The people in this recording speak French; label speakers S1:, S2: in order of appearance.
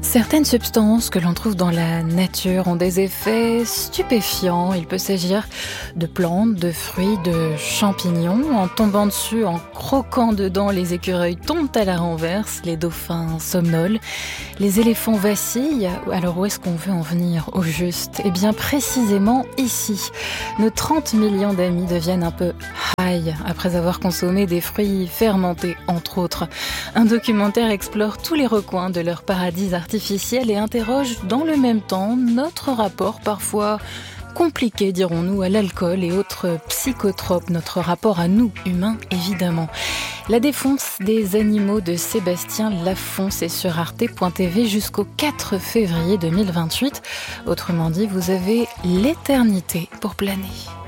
S1: Certaines substances que l'on trouve dans la nature ont des effets stupéfiants. Il peut s'agir de plantes, de fruits, de champignons. En tombant dessus, en croquant dedans, les écureuils tombent à la renverse, les dauphins somnolent, les éléphants vacillent. Alors où est-ce qu'on veut en venir au juste ? Eh bien précisément ici. Nos 30 millions d'amis deviennent un peu high après avoir consommé des fruits fermentés, entre autres. Un documentaire explore tous les recoins de leur paradis artificiel et interroge dans le même temps notre rapport parfois compliqué, dirons-nous, à l'alcool et autres psychotropes, notre rapport à nous, humains, évidemment. La défonce des animaux de Sébastien Lafont, c'est sur arte.tv jusqu'au 4 février 2028. Autrement dit, vous avez l'éternité pour planer.